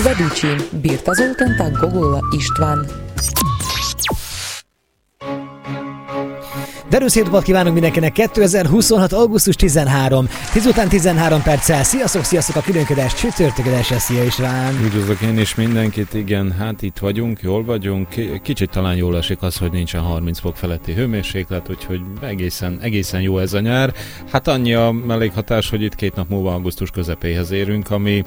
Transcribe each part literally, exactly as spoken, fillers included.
Ведучі Бірта Золтан та Гогола István. Derű szép napot kívánunk mindenkinek! kétezer-huszonhat. augusztus tizenharmadika, tíz után tizenhárom perccel. Sziasztok, sziasztok a különködés csütörtöködésre, szia István! Üdvözlök én is mindenkit, igen, hát itt vagyunk, jól vagyunk. Kicsit talán jól esik az, hogy nincsen harminc fok feletti hőmérséklet, úgyhogy egészen, egészen jó ez a nyár. Hát annyi a mellékhatás, hogy itt két nap múlva augusztus közepéhez érünk, ami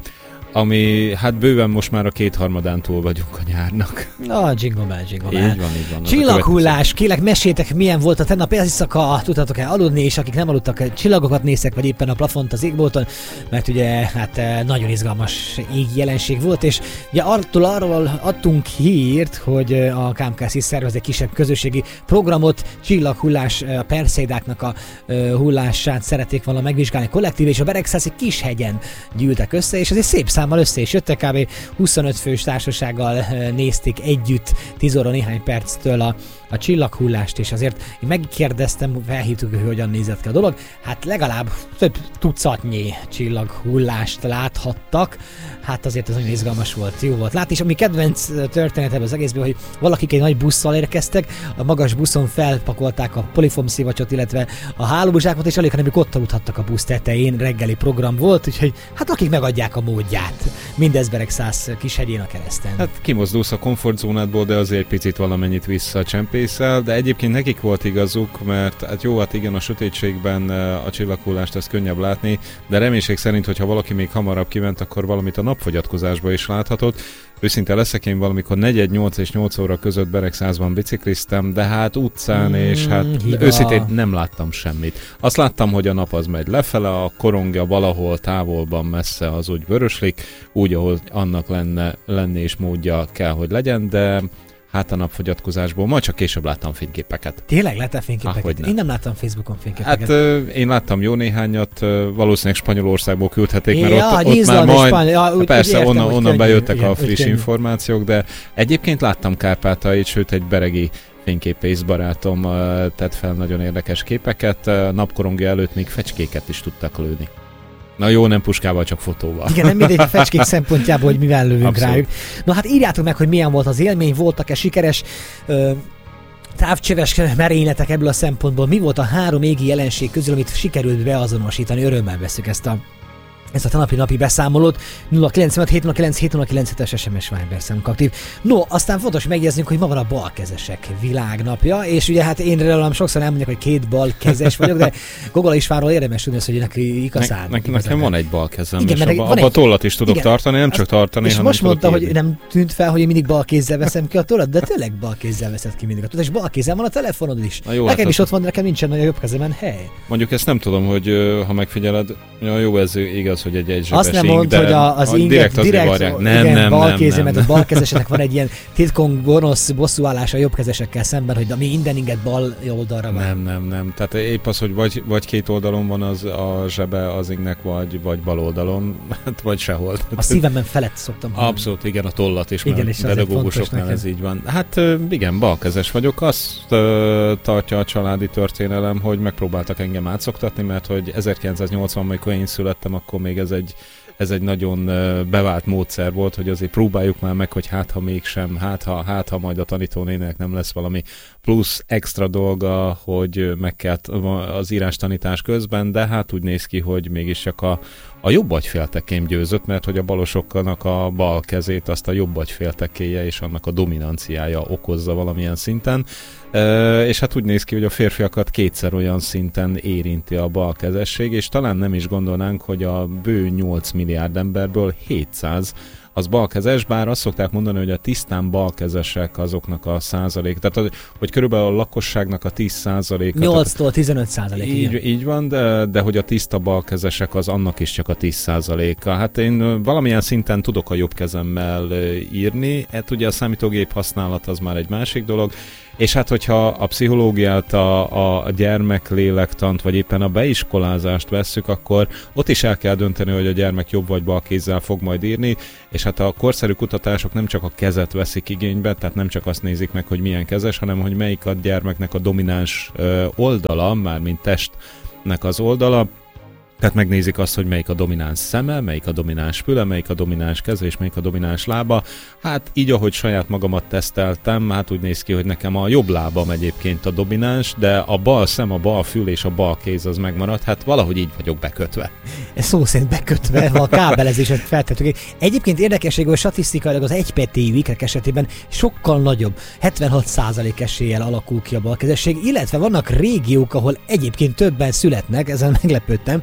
Ami, hát bőven most már a kétharmadán túl vagyunk a nyárnak. Na, jingle bell, jingle bell. Így van, így van. Csillaghullás, kérlek, meséltek, milyen volt a tegnap éjszaka, tudtatok-e aludni, és akik nem aludtak, csillagokat néztek, vagy éppen a plafont az égbolton, mert ugye hát nagyon izgalmas égi jelenség volt, és ugye arról, arról adtunk hírt, hogy a ká em ká es szervez egy kisebb közösségi programot, csillaghullás, a Perseidáknak a hullását szerették volna megvizsgálni kollektív, és a Beregszász egy kis hegyen gyűltek össze, és ez egy szép számmal össze is jöttek, kb. huszonöt fős társasággal nézték együtt tíz óra néhány perctől a, a csillaghullást, és azért én megkérdeztem, felhívtuk, hogy hogyan nézett ki a dolog. Hát legalább több tucatnyi csillaghullást láthattak, hát azért ez nagyon izgalmas volt, jó volt látni, és ami kedvenc történet az egészből, hogy valakik egy nagy busszal érkeztek, a magas buszon felpakolták a polifom szivacsot, illetve a hálózsákot, és alig, hanem ők ott aludhattak a busz tetején, reggeli program volt, úgyhogy hát akik megadják a módját. Mindez Beregszász kishegyén a kereszten. Hát kimozdulsz a komfortzónádból, de azért picit valamennyit visszacsempészel, de egyébként nekik volt igazuk, mert hát jó, hát igen, a sötétségben a csillaghullást ezt könnyebb látni, de reménység szerint, hogyha valaki még hamarabb kiment, akkor valamit a napfogyatkozásba is láthatott. Őszinte leszek, én valamikor negyed nyolc és nyolc óra között Beregszászban bicikliztem, de hát utcán, mm, és hát hiba. Őszintén nem láttam semmit. Azt láttam, hogy a nap az megy lefele, a korongja valahol távolban messze az úgy vöröslik, úgy, ahol annak lenne, lenni és módja kell, hogy legyen, de hát a napfogyatkozásból majd csak később láttam fényképeket. Tényleg láttál fényképeket? Ah, én nem láttam Facebookon fényképeket. Hát euh, én láttam jó néhányat, euh, valószínűleg Spanyolországból küldhetik, mert ja, ott, ott már majd, Spany- ja, úgy, persze úgy értem, onnan, onnan könnyű, bejöttek igen, a friss információk, de egyébként láttam Kárpátaljait, sőt egy beregi fényképész barátom uh, tett fel nagyon érdekes képeket, uh, napkorongja előtt még fecskéket is tudtak lőni. Na jó, nem puskával, csak fotóval. Igen, nem mindegy a fecskék szempontjából, hogy mivel lövünk Abszolút. rájuk. Na hát írjátok meg, hogy milyen volt az élmény, voltak-e sikeres ö, távcsöves merényletek ebből a szempontból, mi volt a három égi jelenség közül, amit sikerült beazonosítani, örömmel veszük ezt a ezt a tanapi napi beszámolót. Nulla kilencvenöt hét nulla kilenc hét nulla kilenc hetes es em es Viber számunk aktív. No, aztán fontos megjegyeznünk, hogy ma van a balkezesek világnapja, és ugye hát én rólam sokszor elmondják, hogy két balkezes vagyok, de Gogola Istvánról érdemes tudni, hogy neki igazán. Ne, ne, nekem van egy balkezem, igen, és abba, abba a tollat is tudok igen, tartani, nem csak tartani, és hanem most mondta, írni. hogy nem tűnt fel, hogy én mindig balkézzel veszem ki a tollat, de tényleg balkézzel veszed ki mindig a tollat, és balkézzel van a telefonod is. Jó, nekem hát is az... ott van, de nekem nincsen olyan jobb kezemen hely. Mondjuk ezt nem tudom, hogy ha megfigyeled, jó, ez igaz, hogy egy egy azt nem mondd, hogy a, az inget direkt, direkt nem, igen, nem, balkéző, nem, nem. mert a balkezeseknek van egy ilyen titkon gonosz bosszúállása a jobbkezesekkel szemben, hogy mi minden inget bal oldalra van. Nem, nem, nem. Tehát épp az, hogy vagy, vagy két oldalon van az a zsebe az ingnek, vagy, vagy bal oldalon, vagy sehol. A szívemben felett szoktam. Abszolút, igen, a tollat is, igen, mert pedagógusoknál ez így van. Hát igen, balkezes vagyok. Azt uh, tartja a családi történelem, hogy megpróbáltak engem átszoktatni, mert hogy ezerkilencszáznyolcvan, amikor én születtem, akkor még ez egy Ez egy nagyon bevált módszer volt, hogy azért próbáljuk már meg, hogy hát ha mégsem, hát ha, hát ha majd a tanítónének nem lesz valami plusz extra dolga, hogy meg kell az írástanítás közben, de hát úgy néz ki, hogy mégiscsak a, a jobb agyféltekém győzött, mert hogy a balosoknak a bal kezét azt a jobb agyféltekéje és annak a dominanciája okozza valamilyen szinten. Uh, és hát úgy néz ki, hogy a férfiakat kétszer olyan szinten érinti a balkezesség, és talán nem is gondolnánk, hogy a bő nyolc milliárd emberből hétszáz az balkezes, bár azt szokták mondani, hogy a tisztán balkezesek azoknak a százalék, tehát hogy körülbelül a lakosságnak a tíz százaléka. nyolctól tizenöt százalék. Így, így van, de, de hogy a tiszta balkezesek az annak is csak a tíz százaléka. Hát én valamilyen szinten tudok a jobb kezemmel írni, hát ugye a számítógép használat az már egy másik dolog, és hát hogyha a pszichológiát, a, a gyermek lélektant, vagy éppen a beiskolázást vesszük, akkor ott is el kell dönteni, hogy a gyermek jobb vagy bal kézzel fog majd írni, és hát a korszerű kutatások nem csak a kezet veszik igénybe, tehát nem csak azt nézik meg, hogy milyen kezes, hanem hogy melyik a gyermeknek a domináns oldala, mármint testnek az oldala, Tehát megnézik azt, hogy melyik a domináns szeme, melyik a domináns füle, melyik a domináns keze, és melyik a domináns lába. Hát így, ahogy saját magamat teszteltem, hát úgy néz ki, hogy nekem a jobb lábam egyébként a domináns, de a bal szem, a bal fül és a bal kéz az megmaradt. Hát valahogy így vagyok bekötve. Ez szó szerint bekötve, a kábelezéset feltettük. Egyébként érdekesség, hogy statisztikailag az egy per té ikrek esetében sokkal nagyobb, hetvenhat százalék eséllyel alakul ki a balkezesség, illetve vannak régiók, ahol egyébként többen születnek, ezen meglepődtem.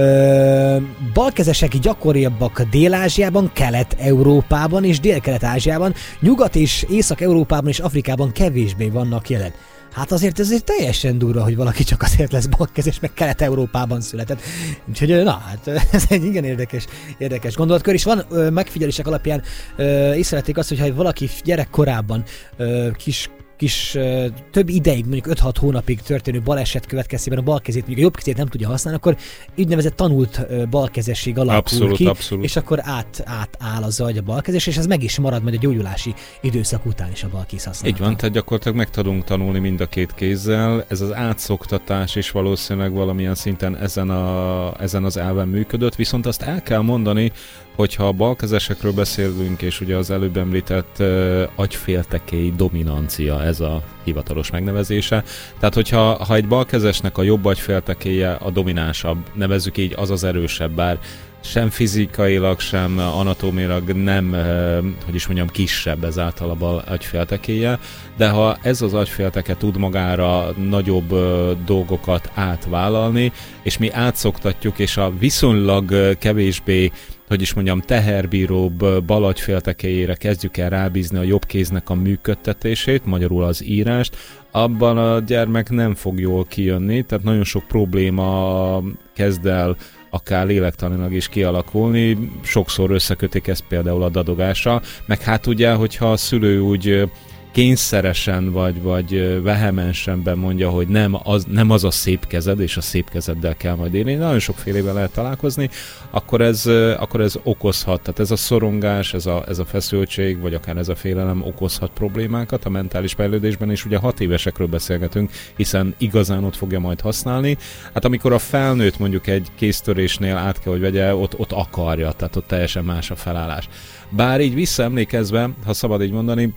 Ö, balkezesek gyakoribbak Dél-Ázsiában, Kelet-Európában és Dél-Kelet-Ázsiában, Nyugat- és Észak-Európában és Afrikában kevésbé vannak jelen. Hát azért ezért teljesen durva, hogy valaki csak azért lesz balkezes, meg Kelet-Európában született. Úgyhogy na, hát ez egy igen érdekes, érdekes gondolatkör, és van ö, megfigyelések alapján ö, észrevették azt, hogy ha valaki gyerekkorában ö, kis kis uh, több ideig, mondjuk öt-hat hónapig történő baleset következtében a bal kezét, mondjuk a jobb kezét nem tudja használni, akkor úgynevezett tanult uh, balkezesség alakul abszolút, ki, abszolút. és akkor át, átáll az agy a balkezés, és ez meg is marad majd a gyógyulási időszak után is a balkéz használata. Így van, tehát gyakorlatilag meg tudunk tanulni mind a két kézzel. Ez az átszoktatás is valószínűleg valamilyen szinten ezen, a, ezen az elven működött, viszont azt el kell mondani, hogyha a balkezesekről beszélünk, és ugye az előbb említett uh, agyféltekély dominancia, ez a hivatalos megnevezése. Tehát, hogyha ha egy balkezesnek a jobb agyféltekéje a dominánsabb, nevezzük így, az az erősebb, bár sem fizikailag, sem anatómiailag nem, hogy is mondjam, kisebb ezáltal a bal agyféltekéje, de ha ez az agyfélteke tud magára nagyobb dolgokat átvállalni, és mi átszoktatjuk, és a viszonylag kevésbé, hogy is mondjam, teherbíróbb bal agyféltekéjére kezdjük el rábízni a jobb kéznek a működtetését, magyarul az írást, abban a gyermek nem fog jól kijönni, tehát nagyon sok probléma kezd el akár lélektanilag is kialakulni, sokszor összekötik ezt például a dadogással, meg hát ugye, hogyha a szülő úgy kényszeresen vagy, vagy vehemensen bemondja, hogy nem az, nem az a szép kezed, és a szép kezeddel kell majd élni, nagyon sokfélével lehet találkozni, akkor ez, akkor ez okozhat, tehát ez a szorongás, ez a, ez a feszültség, vagy akár ez a félelem okozhat problémákat a mentális fejlődésben, és ugye hat évesekről beszélgetünk, hiszen igazán ott fogja majd használni. Hát amikor a felnőtt mondjuk egy kéztörésnél át kell, hogy vegye, ott, ott akarja, tehát ott teljesen más a felállás. Bár így visszaemlékezve, ha szabad így mondani,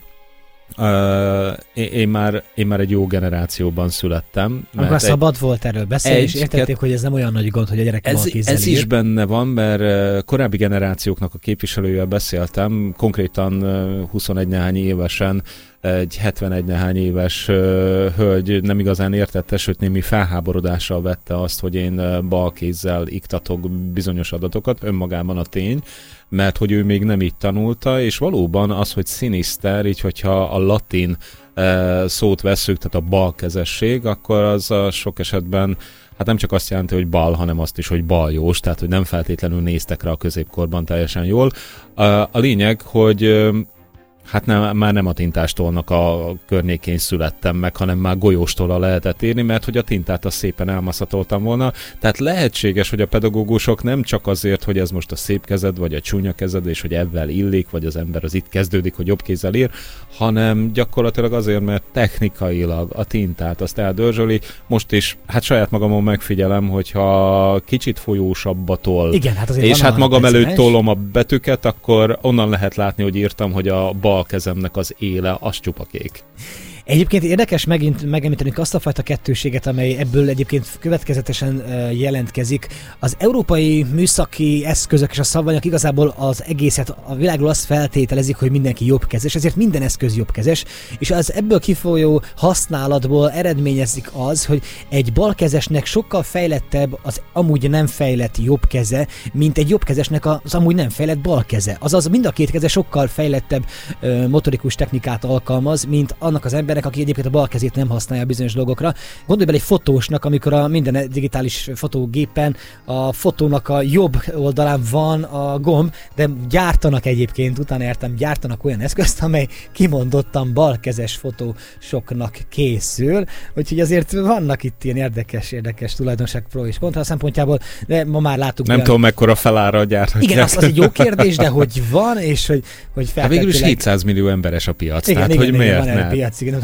Uh, én, én, már, én már egy jó generációban születtem. Akkor egy, szabad volt erről beszélni, és értették, kett... hogy ez nem olyan nagy gond, hogy a gyerek ez, balkézzel ez is benne van, mert korábbi generációknak a képviselőjével beszéltem, konkrétan huszonegy néhány évesen egy hetvenegy néhány éves uh, hölgy nem igazán értette, sőt némi felháborodással vette azt, hogy én balkézzel iktatok bizonyos adatokat, önmagában a tény, mert hogy ő még nem így tanulta, és valóban az, hogy sinister, így hogyha a latin uh, szót vesszük, tehát a balkezesség, akkor az a sok esetben hát nem csak azt jelenti, hogy bal, hanem azt is, hogy baljós, tehát hogy nem feltétlenül néztek rá a középkorban teljesen jól. Uh, a lényeg, hogy uh, hát nem, már nem a tintástolnak a környékén születtem meg, hanem már golyóstól lehetett írni, mert hogy a tintát azt szépen elmaszatoltam volna. Tehát lehetséges, hogy a pedagógusok nem csak azért, hogy ez most a szép kezed, vagy a csúnya kezed, és hogy ebben illik, vagy az ember az itt kezdődik, hogy jobb kézzel ír, hanem gyakorlatilag azért, mert technikailag a tintát azt eldörzsöli. Most is, hát saját magamon megfigyelem, hogyha kicsit folyósabba tol, igen, hát és hát magam előtt tolom a betűket, akkor onnan lehet látni, hogy írtam, hogy a bal a kezemnek az éle, az csupa kék. Egyébként érdekes megint megemlíteni azt a fajta kettőséget, amely ebből egyébként következetesen jelentkezik. Az európai műszaki eszközök és a szabványok igazából az egészet a világról azt feltételezik, hogy mindenki jobbkezes, ezért minden eszköz jobbkezes, és az ebből kifolyó használatból eredményezik az, hogy egy balkezesnek sokkal fejlettebb az amúgy nem fejlett jobb keze, mint egy jobbkezesnek az amúgy nem fejlett bal keze. Azaz mind a két keze sokkal fejlettebb ö, motorikus technikát alkalmaz, mint annak az ember, aki egyébként a bal kezét nem használja bizonyos dolgokra. Gondolj bele egy fotósnak, amikor a minden digitális fotógépen a fotónak a jobb oldalán van a gomb, de gyártanak egyébként, utána értem, gyártanak olyan eszközt, amely kimondottan balkezes fotósoknak készül. Úgyhogy azért vannak itt ilyen érdekes, érdekes tulajdonság pro és kontra szempontjából, de ma már láttuk. Nem olyan... tudom, mekkora felára gyárthatják. Igen, az, az egy jó kérdés, de hogy van, és hogy, hogy feltétlenül... Hát végül is hétszáz millió emberes a piac, igen, tehát igen, hogy igen, miért van ne? Piac, igen,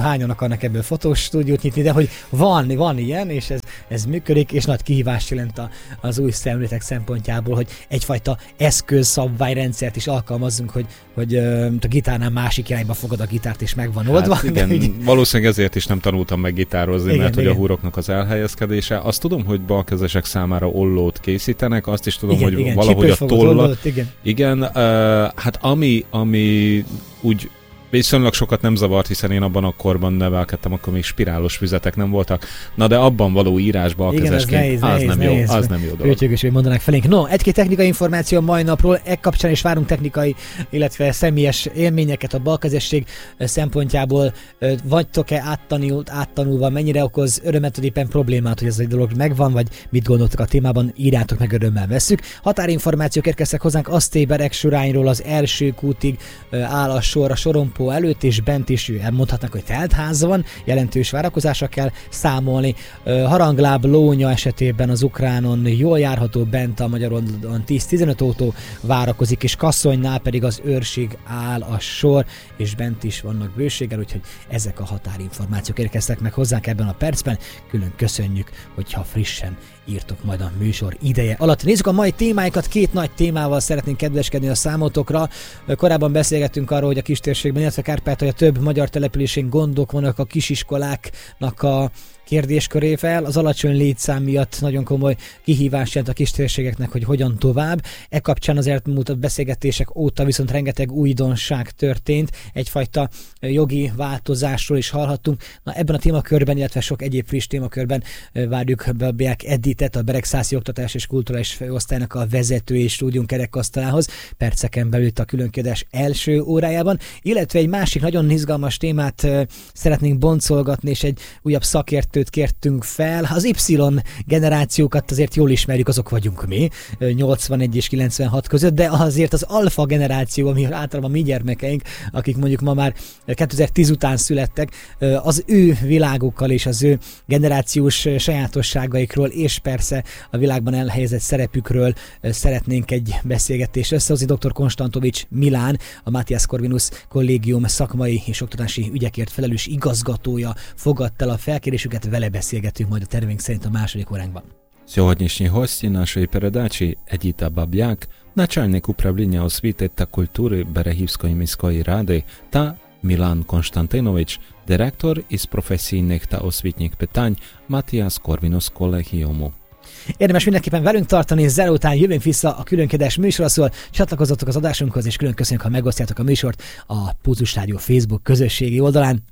hányan akarnak ebből fotós stúdiót nyitni, de hogy van, van ilyen, és ez, ez működik, és nagy kihívást jelent a, az új szemléletek szempontjából, hogy egyfajta eszközszabványrendszert is alkalmazzunk, hogy, hogy a gitárnál másik irányba fogod a gitárt, és megvan oldva. Hát igen, úgy... valószínűleg ezért is nem tanultam meg gitározni, igen, mert igen. hogy a húroknak az elhelyezkedése. Azt tudom, hogy balkezesek számára ollót készítenek, azt is tudom, igen, hogy igen, valahogy a tollat. Igen, igen uh, hát ami, ami úgy viszonylag sokat nem zavart, hiszen én abban a korban nevelkedtem, akkor még spirálos füzetek nem voltak. Na de abban való írásba a kezesként, az, nehéz, nem nehéz, jó, az nem jó dolog. Őtjük is, hogy mondanák felénk. No, egy-két technikai információ a mai napról, e kapcsán is várunk technikai, illetve személyes élményeket a balkezesség szempontjából. Vagytok-e áttanult, áttanulva, mennyire okoz örömet, hogy éppen problémát, hogy ez egy dolog megvan, vagy mit gondoltok a témában, írjátok meg, örömmel vesszük. Határinformációk érkeztek hozzánk Asztéberek surányról, az első kútig áll a sor, a sorompó előtt és bent is elmondhatnak, hogy teltház van, jelentős várakozásra kell számolni. Harangláb Lónya esetében az ukránon jól járható, bent a magyar oldalon tíz-tizenöt autó várakozik, és Kasszonynál pedig az őrsig áll a sor, és bent is vannak bőséggel, úgyhogy ezek a határinformációk érkeztek meg hozzánk ebben a percben. Külön köszönjük, hogyha frissen írtok majd a műsor ideje alatt. Nézzük a mai témáikat, két nagy témával szeretnénk kedveskedni a számotokra. Korábban beszélgettünk arról, hogy a kistérségben, illetve Kárpátalja több magyar településén gondok vannak a kisiskoláknak a kérdéskörével. Az alacsony létszám miatt nagyon komoly kihívás jelent a kistérségeknek, hogy hogyan tovább. E kapcsán az elmúlt beszélgetések óta viszont rengeteg újdonság történt, egyfajta jogi változásról is hallhattunk. Na, ebben a témakörben, illetve sok egyéb friss témakörben várjuk Beák Editet, a Beregszászi Oktatás és Kulturális Főosztálynak a vezető és stúdium kerekasztalához perceken belül a különkiadás első órájában, illetve egy másik nagyon izgalmas témát szeretnénk boncolgatni, és egy újabb szakértőt kértünk fel. Az Y generációkat azért jól ismerjük, azok vagyunk mi, nyolcvanegy és kilencvenhat között, de azért az alfa generáció, ami általában mi gyermekeink, akik mondjuk ma már kétezer-tíz után születtek, az ő világukkal és az ő generációs sajátosságaikról, és persze a világban elhelyezett szerepükről szeretnénk egy beszélgetést összehozni. dr. Konstantovics Milán, a Matthias Corvinus Kollégium szakmai és oktatási ügyekért felelős igazgatója fogadta el a felkérésüket, vele beszélgetünk majd a terveink szerint a második óránkban. Сьогоднішні гості нашої передачі Едіта Баб'як, начальник управління освіти та культури Берегівської міської ради, та Мілан Константинович, директор із професійних та освітніх питань Matthias Corvinus Kollégiumú. Érdemes mindenképpen velünk tartani, zene után jövünk vissza a különkiadás műsorra, szóval csatlakozzatok az adásunkhoz, és külön köszönjük, ha megosztjátok a műsort a Pulzus Rádió Facebook közösségi oldalán.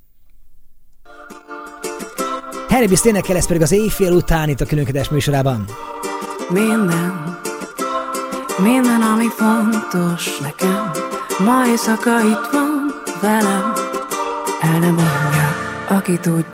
Harry Biss énekel, ez pedig az éjfél után itt a különkiadás műsorában. Minden, minden, ami fontos nekem, ma éjszaka itt van velem. El nem mondja, aki tudja.